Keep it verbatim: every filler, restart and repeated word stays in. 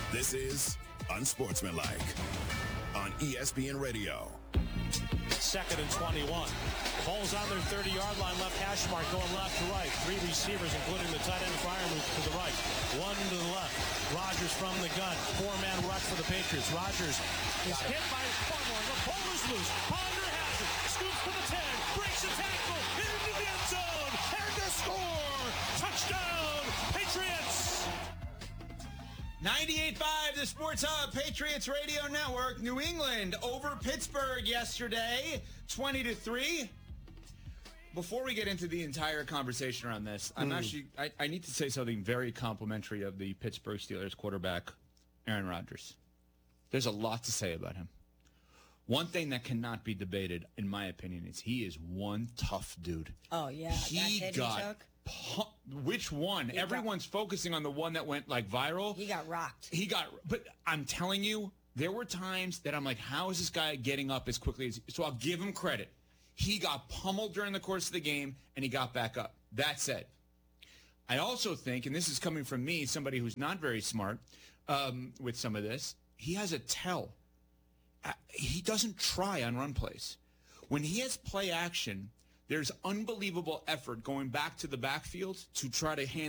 This is Unsportsmanlike on E S P N Radio. Second and twenty-one. Ball's on their thirty-yard line, left hash mark, going left to right. Three receivers, including the tight end Freiermuth to the right. One to the left. Rodgers from the gun. Four-man rush for the Patriots. Rodgers is hit by Barmore. The ball is loose. Ponder has it. Scoops to the ten. Breaks the tackle. Into the end zone. And the score. Touchdown, Patriots. ninety-eight point five, the Sports Hub, Patriots Radio Network. New England over Pittsburgh yesterday, twenty to three. Before we get into the entire conversation around this, I'm mm. actually I, I need to say something very complimentary of the Pittsburgh Steelers quarterback, Aaron Rodgers. There's a lot to say about him. One thing that cannot be debated, in my opinion, is he is one tough dude. Oh, yeah. He that got... he took. Which one? He Everyone's got, focusing on the one that went like viral. He got rocked. He got, but I'm telling you, there were times that I'm like, how is this guy getting up as quickly as? So I'll give him credit. He got pummeled during the course of the game, and he got back up. That said, I also think, and this is coming from me, somebody who's not very smart um, with some of this, he has a tell. Uh, he doesn't try on run plays. When he has play action, there's unbelievable effort going back to the backfield to try to hand